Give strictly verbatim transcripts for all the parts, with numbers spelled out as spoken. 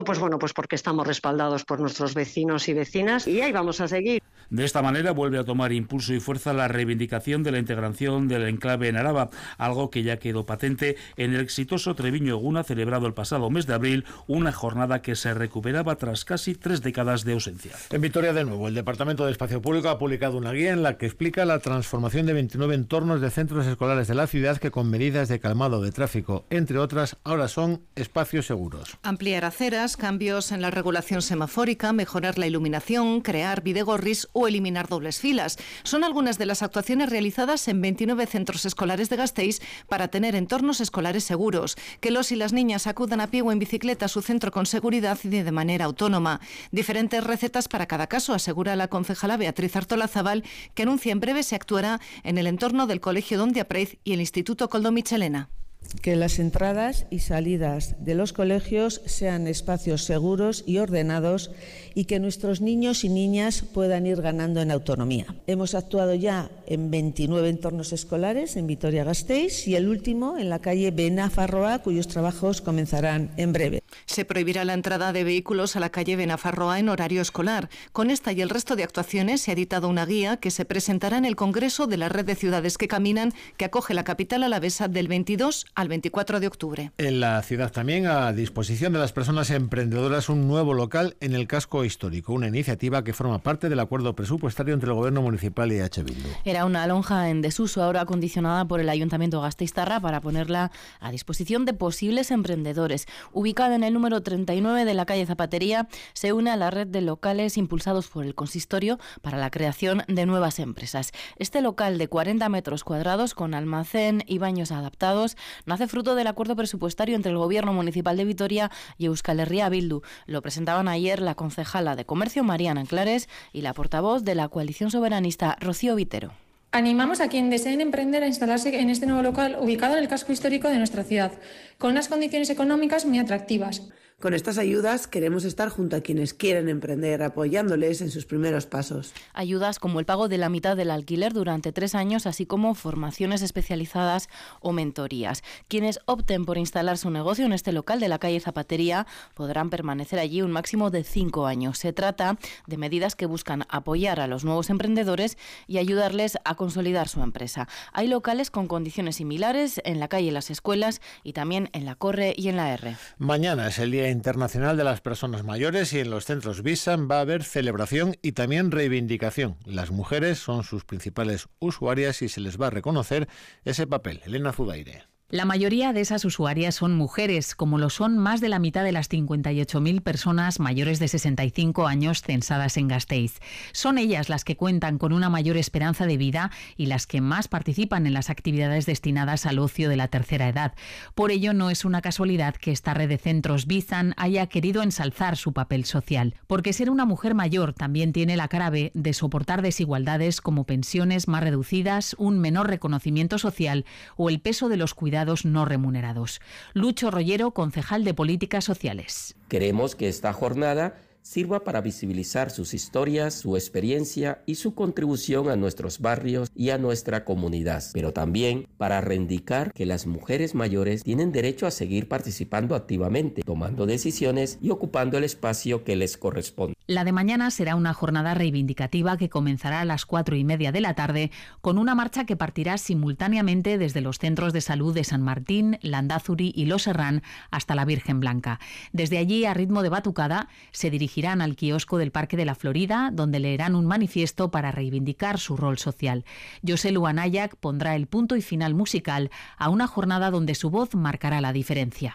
Pues bueno, pues porque estamos respaldados por nuestros vecinos y vecinas y ahí vamos a seguir. De esta manera vuelve a tomar impulso y fuerza la reivindicación de la integración del enclave en Araba, algo que ya quedó patente en el exitoso Treviño Eguna celebrado el pasado mes de abril, una jornada que se recuperaba tras casi tres décadas de ausencia. En Vitoria, de nuevo, el Departamento de Espacio Público ha publicado una guía en la que explica la transformación de veintinueve entornos de centros escolares de la ciudad que, con medidas de calmado de tráfico, entre otras, ahora son espacios seguros. Ampliar aceras, cambios en la regulación semafórica, mejorar la iluminación, crear bidegorris o eliminar dobles filas. Son algunas de las actuaciones realizadas en veintinueve centros escolares de Gasteiz para tener entornos escolares seguros, que los y las niñas acudan a pie o en bicicleta a su centro con seguridad y de manera autónoma. Diferentes recetas para cada caso, asegura la concejala Beatriz Artolazabal, que anuncia en breve se actuará en el entorno del Colegio Don de Aprez y el Instituto Koldo Michelena. Que las entradas y salidas de los colegios sean espacios seguros y ordenados y que nuestros niños y niñas puedan ir ganando en autonomía. Hemos actuado ya en veintinueve entornos escolares en Vitoria-Gasteiz y el último en la calle Benafarroa, cuyos trabajos comenzarán en breve. Se prohibirá la entrada de vehículos a la calle Benafarroa en horario escolar. Con esta y el resto de actuaciones se ha editado una guía que se presentará en el Congreso de la Red de Ciudades que Caminan, que acoge la capital alavesa del veintidós al veinticuatro de octubre. En la ciudad también, a disposición de las personas emprendedoras, un nuevo local en el casco histórico, una iniciativa que forma parte del acuerdo presupuestario entre el Gobierno Municipal y H. Bildu. Era una lonja en desuso, ahora acondicionada por el Ayuntamiento gasteiztarra para ponerla a disposición de posibles emprendedores. Ubicada en el número treinta y nueve de la calle Zapatería, se une a la red de locales impulsados por el consistorio para la creación de nuevas empresas. Este local de cuarenta metros cuadrados con almacén y baños adaptados nace fruto del acuerdo presupuestario entre el Gobierno Municipal de Vitoria y Euskal Herria Bildu. Lo presentaban ayer la concejala de Comercio, Mariana Anclares, y la portavoz de la coalición soberanista, Rocío Vitero. Animamos a quien deseen emprender a instalarse en este nuevo local ubicado en el casco histórico de nuestra ciudad, con unas condiciones económicas muy atractivas. Con estas ayudas queremos estar junto a quienes quieren emprender, apoyándoles en sus primeros pasos. Ayudas como el pago de la mitad del alquiler durante tres años, así como formaciones especializadas o mentorías. Quienes opten por instalar su negocio en este local de la calle Zapatería podrán permanecer allí un máximo de cinco años. Se trata de medidas que buscan apoyar a los nuevos emprendedores y ayudarles a consolidar su empresa. Hay locales con condiciones similares en la calle Las Escuelas y también en la Corre y en la R. Mañana es el Día Internacional de las Personas Mayores y en los centros Visan va a haber celebración y también reivindicación. Las mujeres son sus principales usuarias y se les va a reconocer ese papel. Elena Zudaire. La mayoría de esas usuarias son mujeres, como lo son más de la mitad de las cincuenta y ocho mil personas mayores de sesenta y cinco años censadas en Gasteiz. Son ellas las que cuentan con una mayor esperanza de vida y las que más participan en las actividades destinadas al ocio de la tercera edad. Por ello, no es una casualidad que esta red de centros Bizan haya querido ensalzar su papel social, porque ser una mujer mayor también tiene la cara B de soportar desigualdades como pensiones más reducidas, un menor reconocimiento social o el peso de los cuidados no remunerados. Lucho Rollero, concejal de Políticas Sociales. Queremos que esta jornada sirva para visibilizar sus historias, su experiencia y su contribución a nuestros barrios y a nuestra comunidad, pero también para reivindicar que las mujeres mayores tienen derecho a seguir participando activamente, tomando decisiones y ocupando el espacio que les corresponde. La de mañana será una jornada reivindicativa que comenzará a las cuatro y media de la tarde con una marcha que partirá simultáneamente desde los centros de salud de San Martín, Landázuri y Los Herrán hasta la Virgen Blanca. Desde allí, a ritmo de batucada, se dirigirán al kiosco del Parque de la Florida, donde leerán un manifiesto para reivindicar su rol social. José Luanayac pondrá el punto y final musical a una jornada donde su voz marcará la diferencia.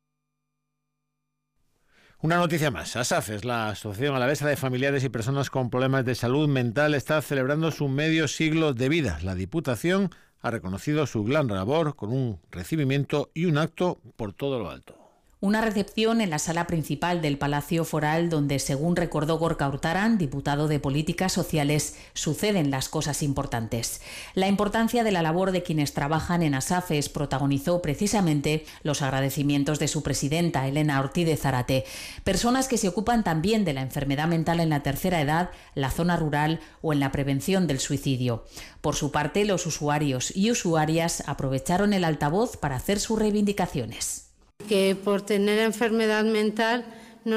Una noticia más. ASAFES, la Asociación Alavesa de Familiares y Personas con Problemas de Salud Mental, está celebrando su medio siglo de vida. La Diputación ha reconocido su gran labor con un recibimiento y un acto por todo lo alto. Una recepción en la sala principal del Palacio Foral donde, según recordó Gorka Urtaran, diputado de Políticas Sociales, suceden las cosas importantes. La importancia de la labor de quienes trabajan en ASAFES protagonizó precisamente los agradecimientos de su presidenta, Elena Ortiz de Zárate. Personas que se ocupan también de la enfermedad mental en la tercera edad, la zona rural o en la prevención del suicidio. Por su parte, los usuarios y usuarias aprovecharon el altavoz para hacer sus reivindicaciones. Que por tener enfermedad mental